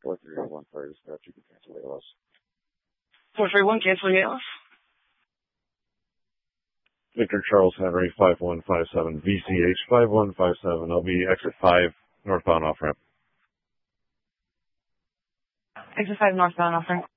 4301 for dispatch. You can cancel ALS. 431, cancel ALS. Victor Charles Henry, 5157, VCH 5157. I'll be exit 5, northbound off ramp. Exit 5, northbound off ramp.